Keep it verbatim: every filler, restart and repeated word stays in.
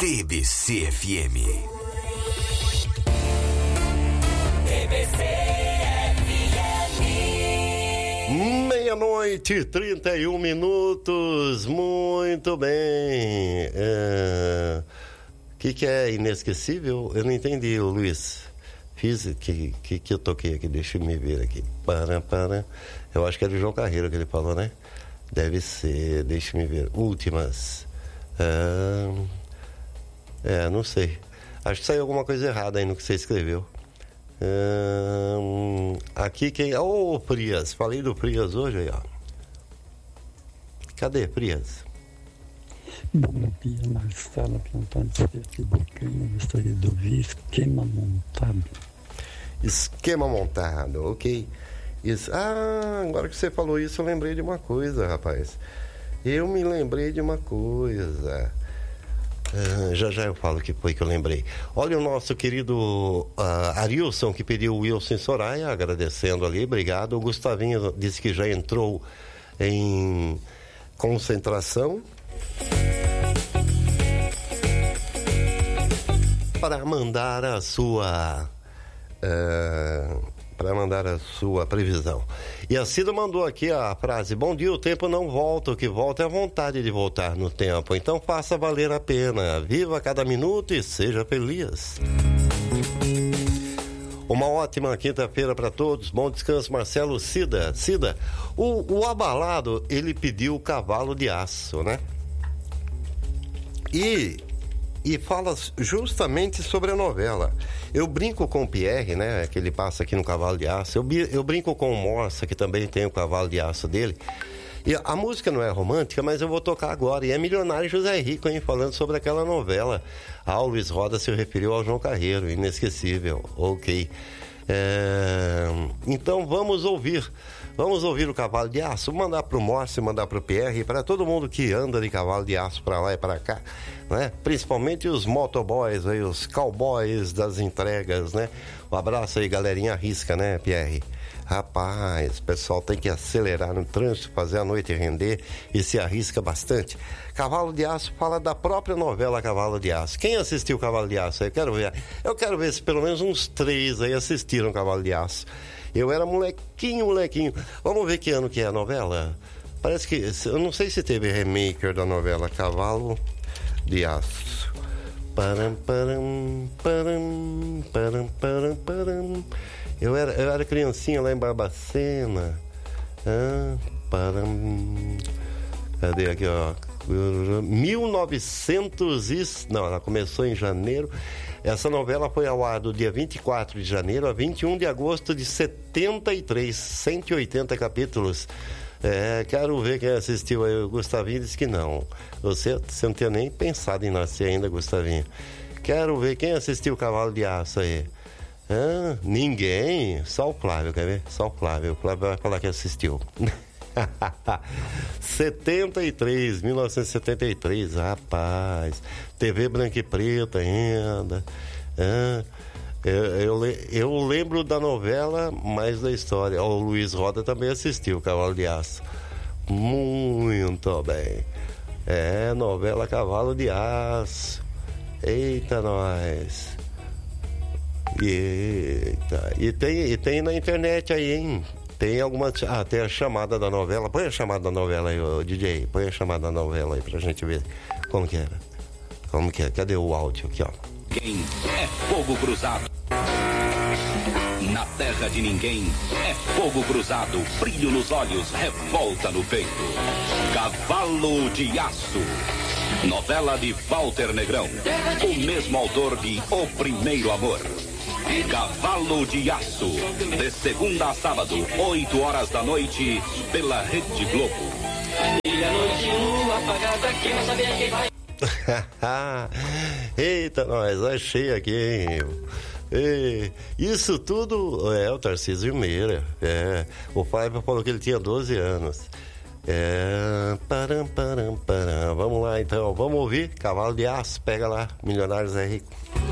T B C F M. T B C F M. Meia-noite e trinta e um minutos. Muito bem. É... O que, que é inesquecível? Eu não entendi, Luiz. Fiz que, que, que eu toquei aqui, deixa eu me ver aqui. Para, para. Eu acho que era o João Carreiro que ele falou, né? Deve ser, deixa eu me ver. Últimas. Ah, é, não sei. Acho que saiu alguma coisa errada aí no que você escreveu. Ah, aqui quem. Ô, oh, Prias, falei do Prias hoje aí, ó. Cadê Prias? Bom dia, Marcela, plantando esse bocão. Gostaria de ouvir esquema montado. Esquema montado, ok. Isso. Ah, agora que você falou isso, eu lembrei de uma coisa, rapaz. Eu me lembrei de uma coisa. Ah, já já eu falo o que foi que eu lembrei. Olha o nosso querido uh, Arilson, que pediu o Wilson Soraya, agradecendo ali, obrigado. O Gustavinho disse que já entrou em concentração para mandar a sua uh, para mandar a sua previsão. E a Cida mandou aqui a frase: bom dia, o tempo não volta, o que volta é a vontade de voltar no tempo, então faça valer a pena, viva cada minuto e seja feliz. Uma ótima quinta-feira para todos, bom descanso, Marcelo. Cida, Cida, o, o abalado, ele pediu o cavalo de aço, né? E E fala justamente sobre a novela. Eu brinco com o Pierre, né? Que ele passa aqui no Cavalo de Aço. Eu, eu brinco com o Morsa, que também tem o Cavalo de Aço dele. E a música não é romântica, mas eu vou tocar agora. E é Milionário José Rico, hein? Falando sobre aquela novela. Ah, o Luiz Roda se referiu ao João Carreiro. Inesquecível. Ok. É... Então vamos ouvir. Vamos ouvir o Cavalo de Aço, mandar pro Morse, mandar pro Pierre, para todo mundo que anda de cavalo de aço para lá e para cá, né? Principalmente os motoboys aí, os cowboys das entregas, né? Um abraço aí, galerinha, arrisca, né, Pierre? Rapaz, o pessoal tem que acelerar no trânsito, fazer a noite render e se arrisca bastante. Cavalo de Aço fala da própria novela Cavalo de Aço. Quem assistiu Cavalo de Aço? Eu quero ver. Eu quero ver se pelo menos uns três aí assistiram Cavalo de Aço. Eu era molequinho, molequinho. Vamos ver que ano que é a novela? Parece que... Eu não sei se teve remaker da novela Cavalo de Aço. Param, param, param, param, param, param. Eu era, eu era criancinha lá em Barbacena. Ah, param. Cadê aqui, ó? mil e novecentos e... Não, ela começou em janeiro. Essa novela foi ao ar do dia vinte e quatro de janeiro a vinte e um de agosto de setenta e três, cento e oitenta capítulos. É, quero ver quem assistiu aí. O Gustavinho disse que não. Você, você não tinha nem pensado em nascer ainda, Gustavinho. Quero ver quem assistiu o Cavalo de Aço aí. Ah, ninguém? Só o Flávio, quer ver? Só o Flávio. O Flávio vai falar que assistiu. setenta e três, mil novecentos e setenta e três, rapaz. T V branca e preta ainda. Ah, eu, eu, eu lembro da novela, mais da história. O Luiz Roda também assistiu Cavalo de Aço. Muito bem. É, novela Cavalo de Aço. Eita, nós. Eita. E tem, e tem na internet aí, hein? Tem alguma... Ah, tem a chamada da novela. Põe a chamada da novela aí, ô, D J. Põe a chamada da novela aí pra gente ver como que era. Como que é? Cadê o áudio aqui, ó? Quem é fogo cruzado? Na terra de ninguém é fogo cruzado, brilho nos olhos, revolta no peito. Cavalo de Aço. Novela de Walter Negrão. O mesmo autor de O Primeiro Amor. Cavalo de Aço, de segunda a sábado, oito horas da noite, pela Rede Globo. E a noite lua apagada, quem não sabia quem vai. Eita, nós, achei aqui, hein? E isso tudo é o Tarcísio Meira. É, o Flávio falou que ele tinha doze anos. É, param, param, param. Vamos lá então, vamos ouvir Cavalo de Aço, pega lá, Milionário Zé Rico.